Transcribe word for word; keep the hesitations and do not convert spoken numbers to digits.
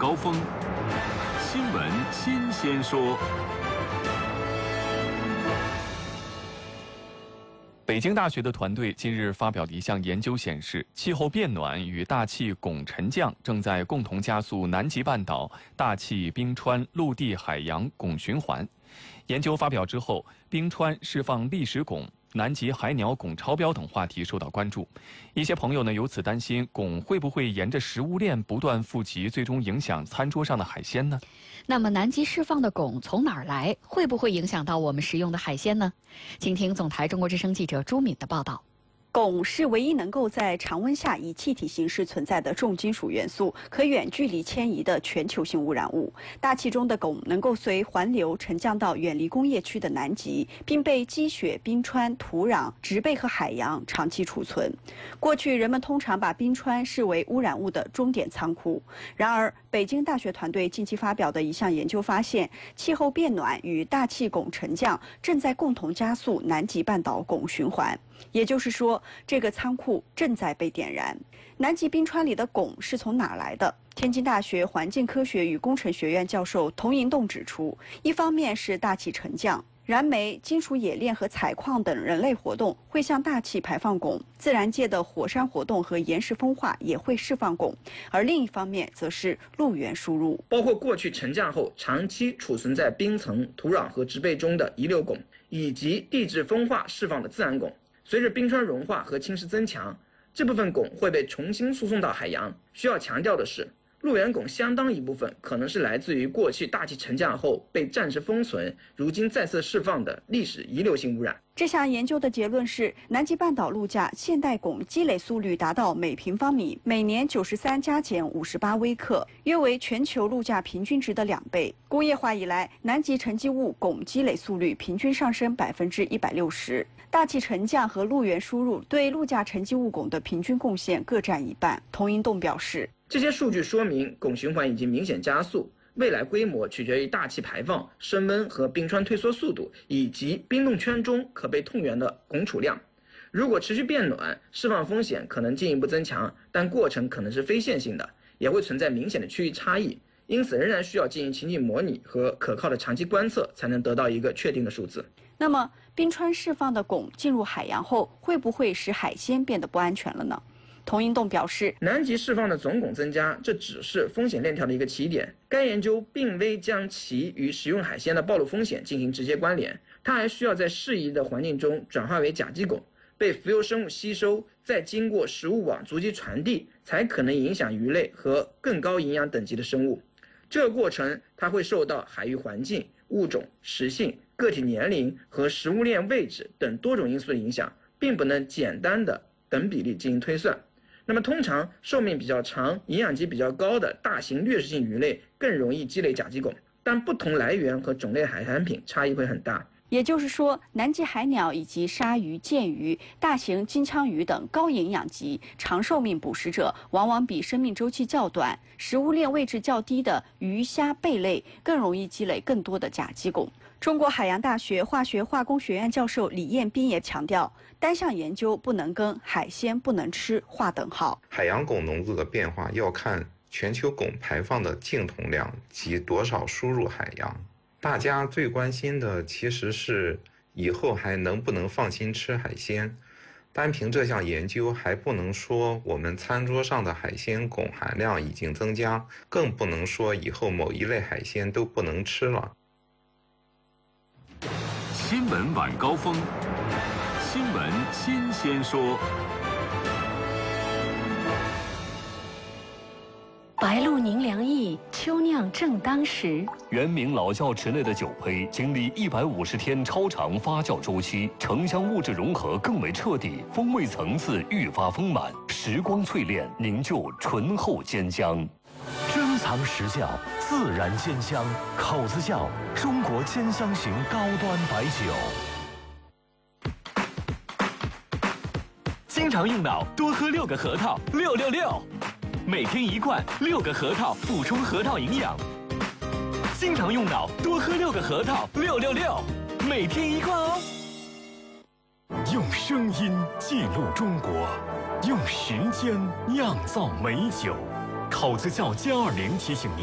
高峰，新闻新鲜说。北京大学的团队近日发表的一项研究显示，气候变暖与大气汞沉降正在共同加速南极半岛大气冰川陆地海洋汞循环。研究发表之后，冰川释放砾石汞、南极海鸟汞超标等话题受到关注。一些朋友呢由此担心，汞会不会沿着食物链不断富集，最终影响餐桌上的海鲜呢？ 那么南极释放的汞从哪儿来？会不会影响到我们食用的海鲜呢？请听总台中国之声记者朱敏的报道。 汞是唯一能够在常温下以气体形式存在的重金属元素，可远距离迁移的全球性污染物。大气中的汞能够随环流沉降到远离工业区的南极，并被积雪、冰川、土壤、植被和海洋长期储存。过去人们通常把冰川视为污染物的终点仓库。然而，北京大学团队近期发表的一项研究发现，气候变暖与大气汞沉降正在共同加速南极半岛汞循环。也就是说，这个仓库正在被点燃。南极冰川里的汞是从哪儿来的？天津大学环境科学与工程学院教授童银栋指出，一方面是大气沉降，燃煤、金属冶炼和采矿等人类活动会向大气排放汞，自然界的火山活动和岩石风化也会释放汞，而另一方面则是陆源输入， 包括过去沉降后长期储存在冰层、土壤和植被中的遗留汞，以及地质风化释放的自然汞。随着冰川融化和侵蚀增强，这部分汞会被重新输送到海洋。需要强调的是，陆源汞相当一部分可能是来自于过去大气沉降后被暂时封存，如今再次释放的历史遗留性污染。 这项研究的结论是，南极半岛陆架现代汞积累速率达到每平方米每年九十三加减五十八微克，约为全球陆架平均值的两倍。工业化以来，南极沉积物汞积累速率平均上升百分之一百六十。大气沉降和陆源输入对陆架沉积物汞的平均贡献各占一半。童银栋表示， 这些数据说明汞循环已经明显加速。未来规模取决于大气排放、升温和冰川退缩速度，以及冰冻圈中可被痛源的汞储量。如果持续变暖，释放风险可能进一步增强，但过程可能是非线性的，也会存在明显的区域差异。因此，仍然需要进行情景模拟和可靠的长期观测，才能得到一个确定的数字。 那么，冰川释放的汞进入海洋后，会不会使海鲜变得不安全了呢？童银栋表示， 南极释放的总汞增加，这只是风险链条的一个起点。该研究并未将其与食用海鲜的暴露风险进行直接关联，它还需要在适宜的环境中转化为甲基汞，被浮游生物吸收，再经过食物网足迹传递，才可能影响鱼类和更高营养等级的生物。这个过程它会受到海域环境、物种、食性、个体年龄和食物链位置等多种因素的影响，并不能简单的等比例进行推算。那么通常寿命比较长、营养级比较高的大型掠食性鱼类更容易积累甲基汞，但不同来源和种类海产品差异会很大。 也就是说，南极海鸟以及鲨鱼、剑鱼、大型金枪鱼等高营养级、长寿命捕食者，往往比生命周期较短、食物链位置较低的鱼虾贝类更容易积累更多的甲基汞。中国海洋大学化学化工学院教授李彦斌也强调，单项研究不能跟海鲜不能吃划等号。 海洋汞浓度的变化要看全球汞排放的净统量及多少输入海洋。大家最关心的其实是以后还能不能放心吃海鲜。单凭这项研究还不能说我们餐桌上的海鲜汞含量已经增加，更不能说以后某一类海鲜都不能吃了。 新闻晚高峰，新闻新鲜说。 白露宁凉意，秋酿正当时。 原名老窖池内的酒胚，经历一百五十天超长发酵周期，城乡物质融合更为彻底，风味层次愈发丰满，时光淬炼，凝就醇厚坚香。珍藏实窖，自然坚香。口子窖，中国坚香型高端白酒。经常用脑，多喝六个核桃，六六六。每天一罐，六个核桃补充核桃营养。经常用脑，多喝六个核桃，六六六。每天一罐哦。用声音记录中国，用时间酿造美酒。口子窖歼二零提醒您。